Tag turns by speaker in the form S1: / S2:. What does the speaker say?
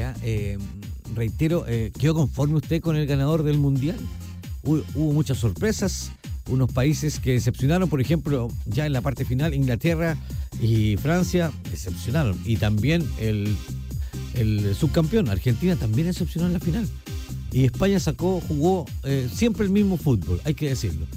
S1: España, reitero, ¿quedó conforme usted con el ganador del Mundial? Hubo muchas sorpresas, unos países que decepcionaron, por ejemplo, ya en la parte final, Inglaterra y Francia decepcionaron, y también el subcampeón, Argentina, también decepcionó en la final. Y España jugó siempre el mismo fútbol, hay que decirlo.